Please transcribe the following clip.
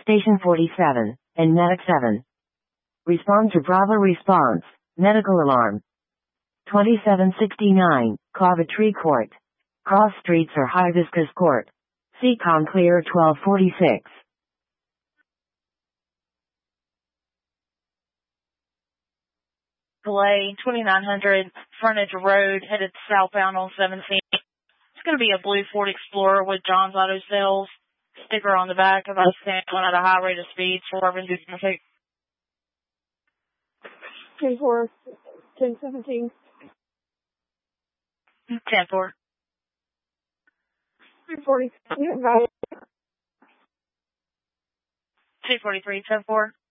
Station 47, and Medic 7. Respond to Bravo response. Medical alarm. 2769, Coventry Court. Cross Streets or Hibiscus Court. Seacon clear 1246. Delay 2900 Frontage Road, headed southbound on 17. It's going to be a blue Ford Explorer with John's Auto Sales. Sticker on the back of us going at a high rate of speed for urban traffic. 10-4, 10-17. 10-4. 240. 243, 10-4.